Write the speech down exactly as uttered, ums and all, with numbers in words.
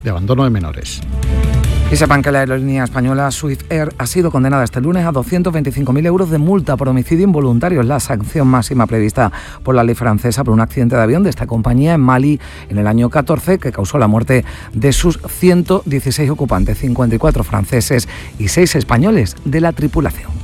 de abandono de menores. Y sepan que la aerolínea española Swift Air ha sido condenada este lunes a doscientos veinticinco mil euros de multa por homicidio involuntario. Es la sanción máxima prevista por la ley francesa por un accidente de avión de esta compañía en Mali en el año catorce que causó la muerte de sus ciento dieciséis ocupantes, cincuenta y cuatro franceses y seis españoles de la tripulación.